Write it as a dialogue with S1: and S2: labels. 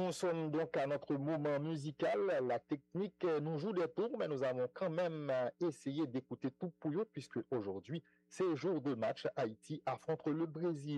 S1: Nous sommes donc à notre moment musical. La technique nous joue des tours, mais nous avons quand même essayé d'écouter tout pour eux, puisque aujourd'hui, c'est jour de match. Haïti affronte le Brésil.